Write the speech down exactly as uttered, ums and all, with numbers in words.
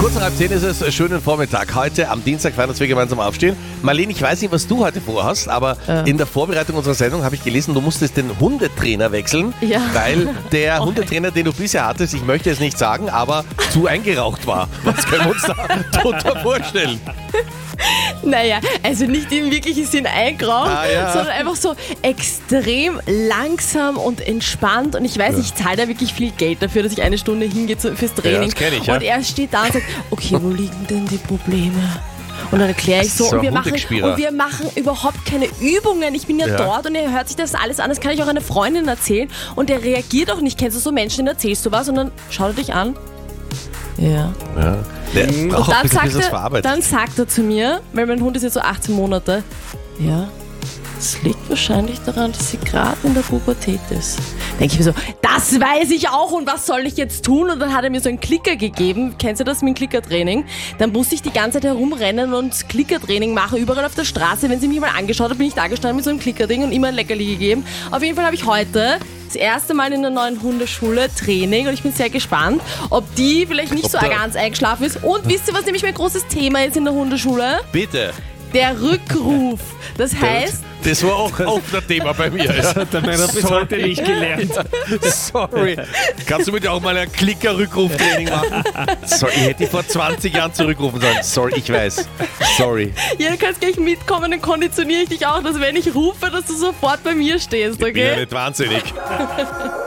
Kurz nach halb zehn ist es, schönen Vormittag. Heute am Dienstag feiern wir gemeinsam aufstehen. Marlene, ich weiß nicht, was du heute vorhast, aber ja. in der Vorbereitung unserer Sendung habe ich gelesen, du musstest den Hundetrainer wechseln, ja. weil der oh. Hundetrainer, den du bisher hattest, ich möchte es nicht sagen, aber zu eingeraucht war. Was können wir uns da drunter vorstellen? Naja, also nicht im wirklichen Sinn eingeraucht, ah, ja. sondern einfach so extrem langsam und entspannt. Und ich weiß, ja. ich zahle da wirklich viel Geld dafür, dass ich eine Stunde hingehe fürs Training. Ja, das kenn ich, ja. Und er steht da und sagt, okay, wo liegen denn die Probleme? Und dann erkläre ich so, so und, wir machen, und wir machen überhaupt keine Übungen. Ich bin ja, ja dort und er hört sich das alles an. Das kann ich auch einer Freundin erzählen. Und der reagiert auch nicht. Kennst du so Menschen, denen erzählst du was und dann schaut er dich an. Ja. ja. Der braucht und dann, ein bisschen, sagt bis er, dann sagt er zu mir, weil mein Hund ist jetzt so achtzehn Monate, ja, es liegt wahrscheinlich daran, dass sie gerade in der Pubertät ist. Denke ich mir so, das weiß ich auch und was soll ich jetzt tun? Und dann hat er mir so einen Klicker gegeben. Kennst du das mit dem Klickertraining? Dann musste ich die ganze Zeit herumrennen und Klickertraining machen, überall auf der Straße. Wenn sie mich mal angeschaut hat, bin ich da gestanden mit so einem Klickerding und immer ein Leckerli gegeben. Auf jeden Fall habe ich heute das erste Mal in der neuen Hundeschule Training und ich bin sehr gespannt, ob die vielleicht nicht ob so ganz eingeschlafen ist. Und wisst ihr, was nämlich mein großes Thema ist in der Hundeschule? Bitte. Der Rückruf. Das heißt... Das war auch, auch ein Thema bei mir. Das hat der Männer bis heute nicht gelernt. Sorry. Kannst du mit dir auch mal ein Klicker-Rückruftraining machen? Sorry, ich hätte dich vor zwanzig Jahren zurückrufen sollen. Sorry, ich weiß. Sorry. Ja, du kannst gleich mitkommen, dann konditioniere ich dich auch, dass wenn ich rufe, dass du sofort bei mir stehst, okay? Ich bin ja nicht wahnsinnig.